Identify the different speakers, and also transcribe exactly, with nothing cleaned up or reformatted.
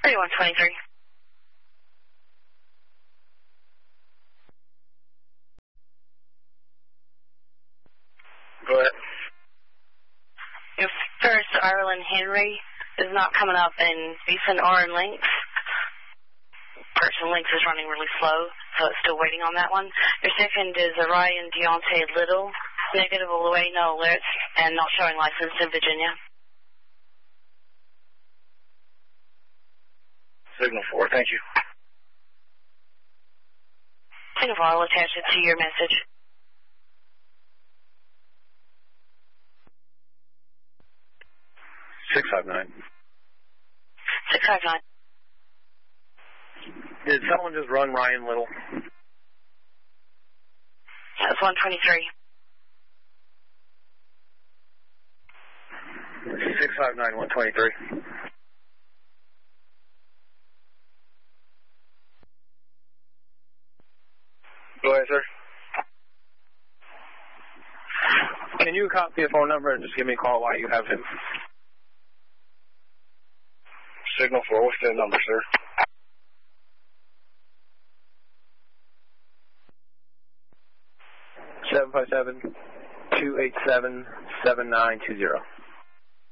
Speaker 1: thirty-one twenty-three.
Speaker 2: Go ahead.
Speaker 1: Your first Ireland Henry is not coming up in Beeson or in Lynx. Person Lynx is running really slow, so it's still waiting on that one. Your second is Orion Deontay Little, negative all the way, no alerts, and not showing license in Virginia.
Speaker 2: Signal four, thank you.
Speaker 1: Signal four, I'll attach it to your message.
Speaker 2: six five nine.
Speaker 1: six five nine.
Speaker 2: Did someone just run Ryan Little?
Speaker 1: That's one twenty-three.
Speaker 2: six five nine, one twenty-three. Go ahead, sir. Can you copy a phone number and just give me a call while you have him? Signal four, what's that number, sir? seven five seven, two eight seven, seven nine two zero.